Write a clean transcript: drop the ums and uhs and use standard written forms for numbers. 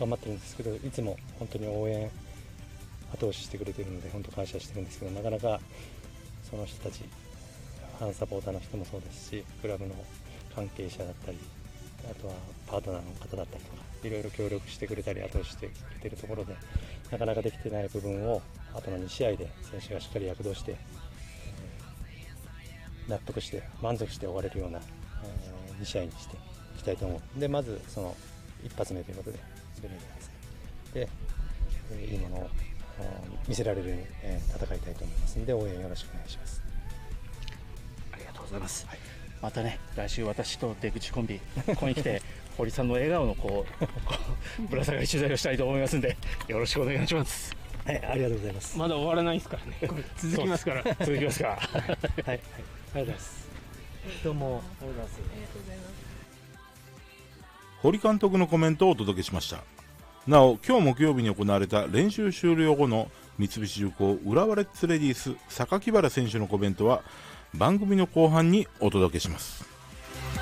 頑張ってるんですけど、いつも本当に応援後押ししてくれてるので本当感謝してるんですけど、なかなかその人たち、ファンサポーターの人もそうですし、クラブの関係者だったり、あとはパートナーの方だったりとか、いろいろ協力してくれたり後押ししてくれてるところで、なかなかできてない部分をあとの2試合で選手がしっかり躍動して、納得して満足して終われるような、2試合にしていきたいと思う。でまずその一発目ということでベルギーで、いいものを見せられるように、戦いたいと思いますので、応援よろしくお願いします。 ありがとうございます、はい、またね、来週私と出口コンビここに来て堀さんの笑顔のぶら下がり取材をしたいと思いますので、よろしくお願いします。 はい、ありがとうございます。 まだ終わらないですからね、これ続きますから続きますからはい、ありがとうございます。どうもありがとうございます。 堀監督のコメントをお届けしました。なお、今日木曜日に行われた練習終了後の三菱重工浦和レッズレディース榊原選手のコメントは番組の後半にお届けします。